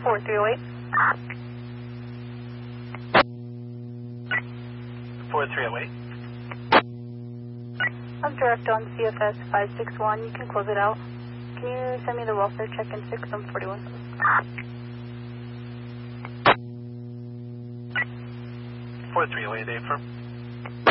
4308. 4308. I'm direct on CFS 561. You can close it out. Can you send me the welfare check in 6141? 4308, affirm.